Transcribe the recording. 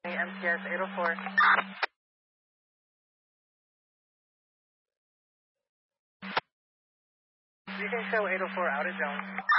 MTS 804. You can show 804 out of zone.